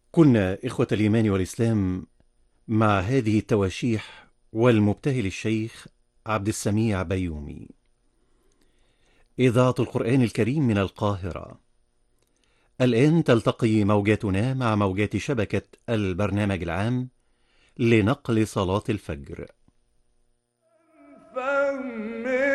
كنا إخوة الإيمان والإسلام مع هذه التواشيح والمبتهل الشيخ عبد السميع بيومي. إذاعة القرآن الكريم من القاهرة. الآن تلتقي موجاتنا مع موجات شبكة البرنامج العام لنقل صلاة الفجر. فهم